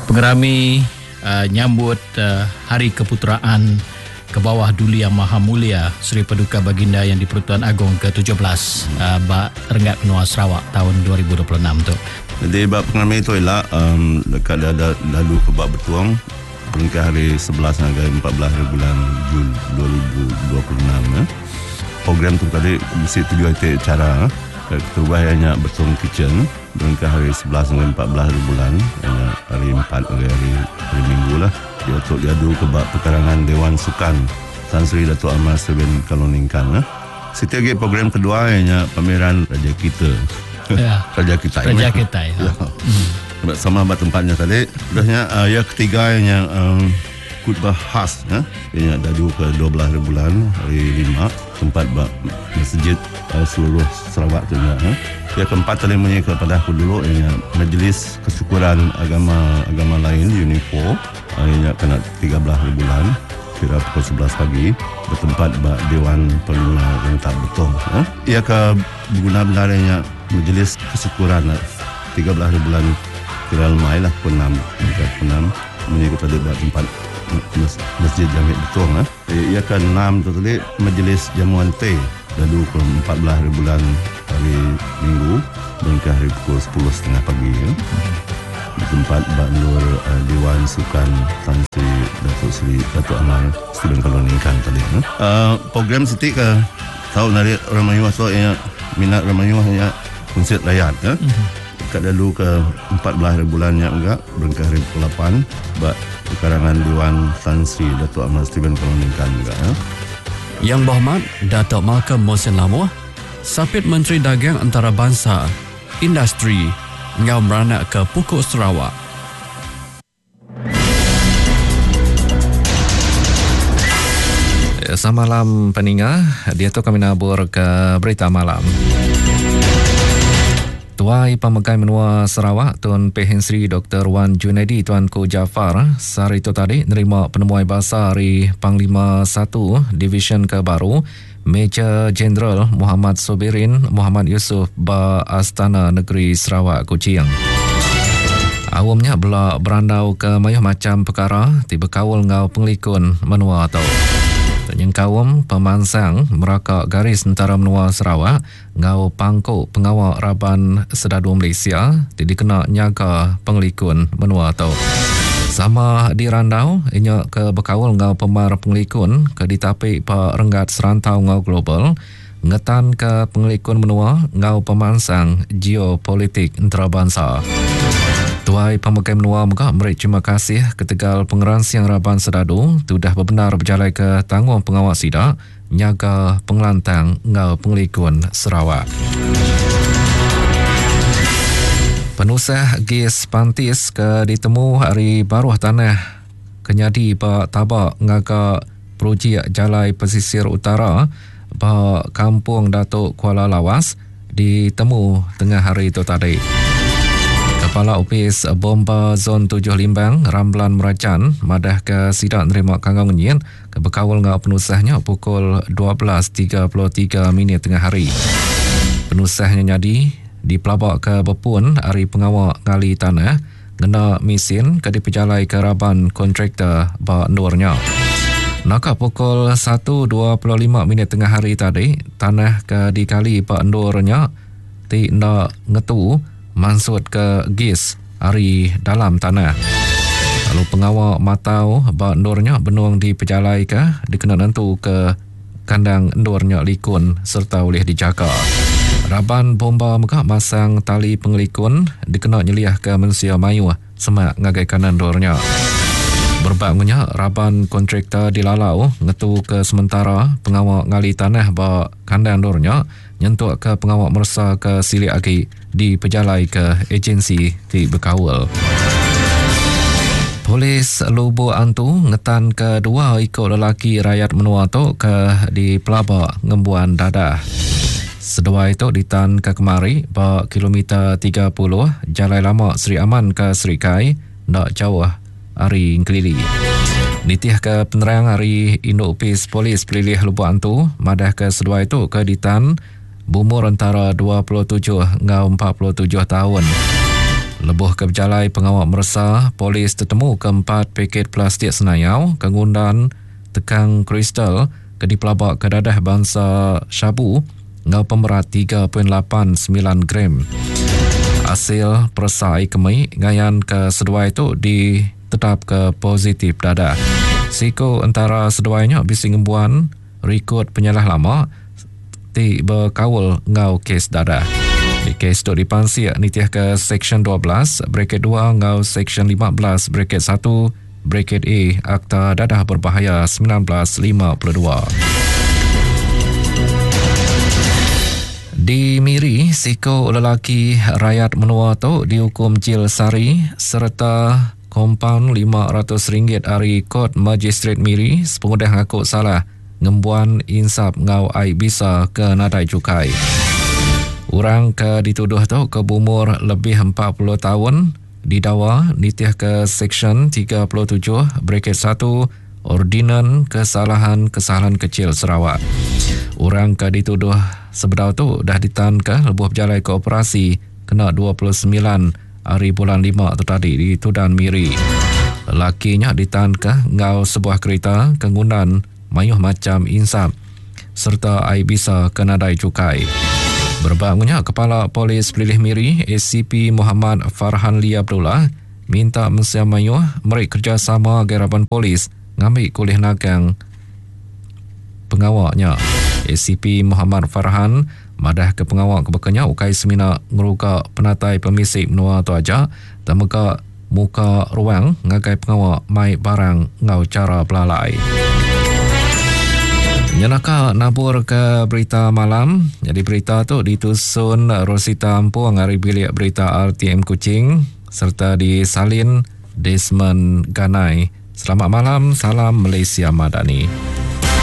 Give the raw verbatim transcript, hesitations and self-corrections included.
Pengerami uh, nyambut uh, Hari Keputeraan ke bawah Duli Yang Maha Mulia Seri Paduka Baginda Yang di-Pertuan Agong ke tujuh belas uh, Bak Renggat Menua Sarawak tahun dua ribu dua puluh enam tu. Jadi bak pengerami itu ialah um, dekat ada lalu ke bak bertuang peringkat hari sebelas hingga empat belas bulan Jun dua ribu dua puluh enam. Eh. Program tu tadi mesti tujuh cara ketubuhannya bertuang kitchen peringkat hari sebelas hingga empat belas bulan hari empat hari, hari, hari minggu lah. Dia untuk diadu ke bak perkarangan Dewan Sukan Tan Sri Datuk Amar Seben Kaloningkan. Eh. Setiap lagi program kedua ianya pameran Raja Kita. Ya. Raja Kita. Raja Kita. Ya. Ya. Hmm. Sama bat tempatnya tadi. Udahnya uh, yang ketiga yang um, khutbah khas ya. Yang dadu ke dua belas bulan hari lima tempat bak masjid uh, seluruh Sarawak tu ya. Yang keempat tadi menyi kepada aku dulu yang Majlis Kesyukuran Agama Agama Lain UNIFO uh, yang kena tiga belas bulan kira pukul sebelas pagi bertempat bak Dewan Pengguna yang tak betul. Eh? Ia ke berguna benarnya Majlis Kesyukuran tiga belas bulan kira lemai lah pukul enam pukul enam mengikut tadi bak tempat Masjid Jami Betul. Eh? Ia ke enam tu tadi Majlis Jamuan Teh lalu ke empat belas bulan hari Minggu dan ke hari pukul sepuluh tiga puluh pagi. Eh? Tempat Bak Nur uh, Dewan Sukan Tan Sri Datuk Sri Datuk Amar Seben Kaloningkan tadi. Uh, program Siti ke tahu dari orang Melayu so yang minat orang Melayu hanya konsert rakyat. Eh? Mm-hmm. Kat dulu ke empat belas bulan yang enggak berangkat hari pukul lapan Bak perkarangan Dewan Tan Sri Datuk Amar Seben Kaloningkan juga. Eh? Yang Berhormat Datuk Malcolm Mohsin Lamuh, Sapit Menteri Dagang Antarabangsa, Industri ngau meranak ke Pokok Sarawak. Selamat malam pendengar, dia tu kami nabur ke berita malam. Tuai Pemegai Menua Sarawak Tun Pehen Sri Doktor Wan Junaidi Tuanku Jafar sehari itu tadi nerima penemuan bahasa hari Panglima satu Division Kebaru Major Jeneral Muhammad Sobirin Muhammad Yusof ba Astana Negeri Sarawak Kuching. Awamnya bela berandau ke mayuh macam perkara tiba kawal ngau penglikun menua atau yang kawam pemansang merakak garis tentara menua Sarawak ngau pangkuk pengawal Raban Sedadu Malaysia dikena nyaga penglikun menua atau sama di randau inya ke bekawal ngau pemar penglikun ke ditapik pa renggat serantau ngau global ngetan ke penglikun menua ngau pemansang geopolitik antarabangsa. Tuai Pemegai Menua Megah memberi terima kasih ketegal pengeransiang Raban Sedadu sudah benar berjalan ke tanggung pengawal sidak nyaga pengelantang ngau penglikun Sarawak. Penusah Gas Pantis ke ditemu hari baruh tanah kenyadi ba tabak ngaga projek Jalai Pesisir Utara ba Kampung Datuk Kuala Lawas ditemu tengah hari itu tadi. Kepala Opis Bomba Zon tujuh Limbang Ramlan Meracan madah ke sidak nerima kanggang nyin ke bekawal ngau penusahnya pukul dua belas tiga puluh tiga minit tengah hari. Penusahnya nyadi di pelabak ke Bepun hari pengawal ngali tanah ngena mesin ke dipejalai ke Raban kontraktor ba Nurnya. Naka pukul satu dua puluh lima minit tengah hari tadi tanah ke dikali ba Nurnya ti nak ngetu mansut ke gas hari dalam tanah. Lalu pengawal matau ba Nurnya benuang dipejalai ke dikena nentu ke kandang Nurnya likun serta boleh dijaga. Raban bomba megah masang tali pengelikun dikena nyeliah ke manusia mayu semak ngagai kanan Nurnya. Berbangunnya Raban kontraktor dilalau ngetu ke sementara pengawal ngali tanah ba kandang Nurnya nyentuk ke pengawal mersa ke silik agi di pejalai ke agensi di Bekawal. Polis Lubu Antu ngetan ke dua ikut lelaki rakyat menua tu ke di Pelaba ngembuan dadah. Sedua itu ditan ke kemari ba kilometer tiga puluh Jalan Lama Seri Aman ke Seri Kai nak jauh hari Kelili. Nitih ke penerang hari Induk Pis Polis Pelilih Lubu Antu madah ke sedua itu ke ditan berumur antara dua puluh tujuh hingga empat puluh tujuh tahun. Lebuh ke berjalai pengawal meresah, polis tertemu keempat paket plastik senayau, kengundan tekang kristal, kedi pelabak kedadah bangsa syabu, ngau pemerat tiga perpuluhan lapan sembilan gram. Hasil persai kemai, ngayan ke seduai itu ditetap ke positif dadah. Siko antara seduainya bising embuan, rekod penyalah lama, ti berkawal ngau kes dadah. Di kes itu dipansi nitiah ke Seksyen dua belas, bracket dua ngau Seksyen lima belas, bracket satu, bracket A, Akta Dadah Berbahaya sembilan belas lima puluh dua. Di Miri, siko lelaki rakyat menua tu dihukum jil sari serta kompaun lima ratus ringgit dari Kod Magistrat Miri sepengudah ngaku salah ngembuan insap ngau ai bisa ke nadai cukai. Orang ke dituduh tu ke umur lebih empat puluh tahun didakwa nitiah ke Seksyen tiga puluh tujuh bracket satu Ordinan Kesalahan Kesalahan Kecil Sarawak. Orang ke dituduh sebedau tu dah ditahan ke lebuh berjalai ke operasi kena dua puluh sembilan hari bulan lima tu tadi di Tudan Miri. Lelakinya ditahan ke ngau sebuah kereta kengunan mayuh macam insap serta ai bisa ke nadai cukai. Berbangunnya Kepala Polis Pelilih Miri A C P Muhammad Farhan Lee Abdullah minta Mesia Mayuh meri kerjasama geraban polis ngambil kuliah nagang pengawalnya. A C P Muhammad Farhan madah ke pengawal kebekanya ukai semina ngeruka penatai pemisik menua tu aja dan muka muka ruang ngagai pengawal mai barang ngau cara belalai. Nyanaka nabur ke berita malam. Jadi berita tu ditusun Rosita Ampuang dari bilik berita R T M Kuching serta disalin Desmond Ganai. Selamat malam, salam Malaysia Madani.